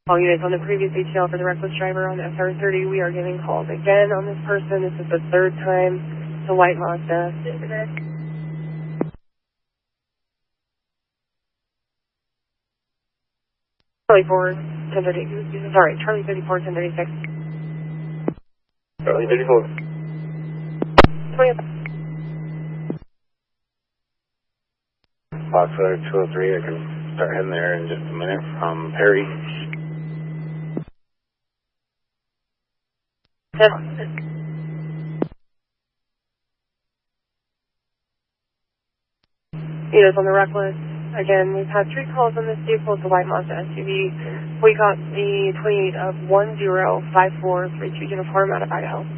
All units on the previous ATL for the reckless driver on SR30, we are getting calls again on this person. This is the third time. The white Mazda. Charlie 4, 1030, sorry, Charlie 34, 1036. Charlie 34. 20th. Foxtrot 203, I can start heading there in just a minute from Perry. Units on the reckless. Again, we've had 3 calls on this vehicle. It's a white Mazda SUV. We got the 28 of 105432 uniform out of Idaho.